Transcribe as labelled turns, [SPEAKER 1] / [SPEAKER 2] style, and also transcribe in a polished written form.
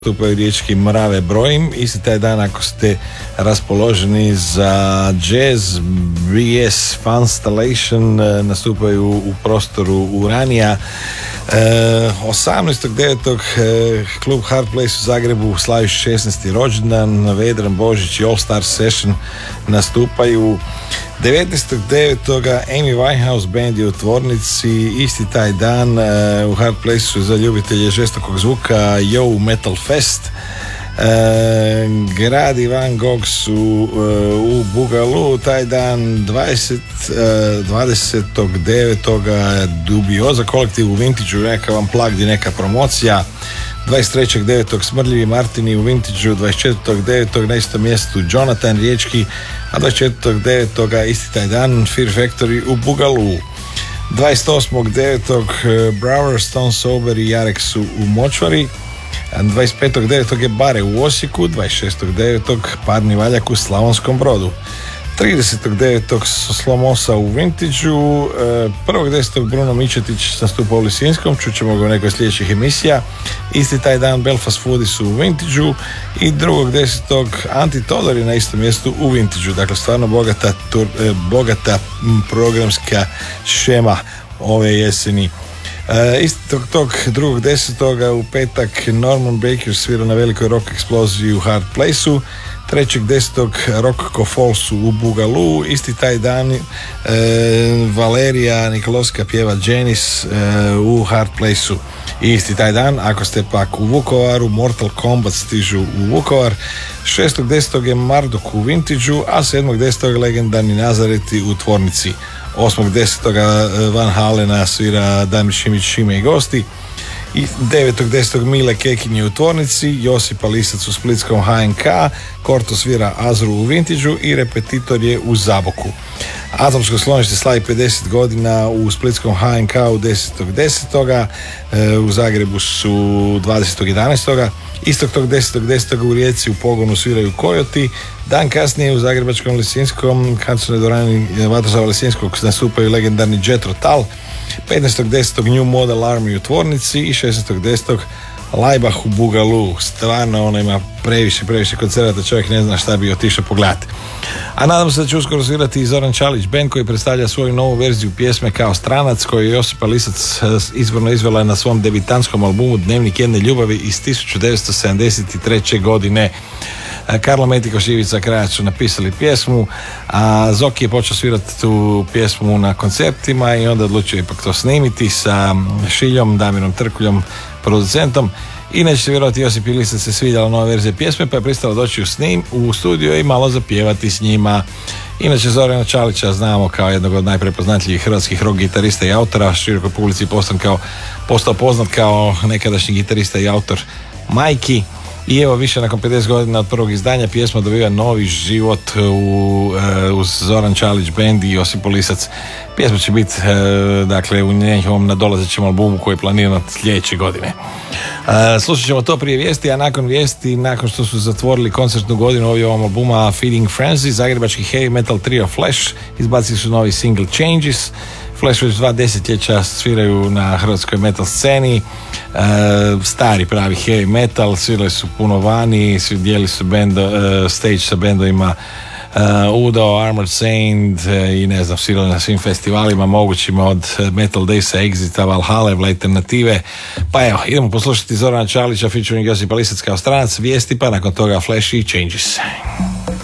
[SPEAKER 1] nastupaju riječki Mrave brojim. Isti taj dan, ako ste raspoloženi za jazz, BS Funstallation nastupaju u prostoru Uranija. 18.9. klub Hard Place u Zagrebu slavi 16. rođendan, Vedran Božić i All Star Session nastupaju. 19.9. Amy Winehouse band je u tvornici. Isti taj dan u Hard Placeu za ljubitelje žestokog zvuka Yo Metal Fest. Gradi Van Gogh su u Bugalu taj dan. 20.9. Dubioza kolektiv u Vintage-u, neka vam plagdi, neka promocija. 23.9. Smrdljivi Martini u Vintage-u. 24.9. na istom mjestu Jonathan riječki, a 24.9. isti taj dan Fear Factory u Bugalu. 28.9. Brower, Stone Sober i Jarek su u Močvari. 25.9. je Bare u Osijeku. 26.9. Parni valjak u Slavonskom Brodu. 30.9. Slomosa u Vintage-u. 1.10. Bruno Mičetić nastupa u Lisinskom, čućemo ga u nekoj sljedećih emisija. Isti taj dan Belfast Foodies u Vintage-u i 2.10. Anti Todor je na istom mjestu u Vintage-u. Dakle, stvarno bogata programska šema ove jeseni. Istog tog 2.10. u petak Norman Baker svira na velikoj rock eksploziji u Hard Placeu. 3.10. Rock Fallsu u Bugalu. Isti taj dan Valerija Nikolovska pjeva Janis u Hard Placeu. Isti taj dan, ako ste pak u Vukovaru, Mortal Kombat stižu u Vukovar. 6.10. je Marduk u Vintage-u, a 7.10. legendarni Nazareti u tvornici. 8.10. Van Halena svira Damir Šimić, Šime i gosti. I 9.10. Mile Kekinje u tvornici, Josipa Lisac u splitskom HNK, Korto svira Azru u Vintage-u i Repetitor je u Zaboku. Atomsko sklonište slavi 50 godina u splitskom HNK u 10.10. U Zagrebu su 20.11. Istog tog 10.10. u Rijeci u pogonu sviraju Kojoti. Dan kasnije u zagrebačkom Lisinskom, kantonoj dvorani Vatroslava Lisinskog, nastupaju legendarni Jethro Tull. 15.10. New Model Army u tvornici i 16.10. Laibach u Bugalu. Stvarno ona ima previše koncerata, čovjek ne zna šta bi otišao pogledati. A nadam se da će uskoro svirati i Zoran Čalić band koji predstavlja svoju novu verziju pjesme Kao stranac, koju je Josipa Lisac izvorno izvela na svom debitantskom albumu Dnevnik jedne ljubavi iz 1973. godine. Karlo Metikoš i Ivica Krajac su napisali pjesmu, a Zoki je počeo svirati tu pjesmu na koncertima i onda odlučio ipak to snimiti sa Šiljom, Damirom Trkuljom, producentom. Inače se vjerovati Josip Lisac se svidjela nova verzija pjesme, pa je pristala doći u studio i malo zapjevati s njima. Inače Zorana Čalića znamo kao jednog od najprepoznatljivih hrvatskih rock gitarista i autora, širokoj publici postao poznat kao nekadašnji gitarista i autor Majki. I evo više nakon 50 godina od prvog izdanja pjesma dobiva novi život uz Zoran Čalić band i Josip Lisac. Pjesma će biti dakle u njihovom nadolazećem albumu koji je planiran sljedeće godine. Slušat ćemo to prije vijesti, a nakon vijesti, nakon što su zatvorili koncertnu godinu ovom albuma Feeding Frenzy, zagrebački heavy metal trio Flash izbacili su novi single Changes. Flash već 2 desetljeća sviraju na hrvatskoj metal sceni, stari pravi heavy metal, svirali su puno vani, dijeli su stage sa bendovima Udo, Armored Saint i ne znam, svirali na svim festivalima mogućima od Metal Daysa, Exita, Valhalla, Alternative. Pa evo, idemo poslušati Zorana Čalića featuring Josipa Lisac kao stranac, vijesti, pa nakon toga Flash i Changes.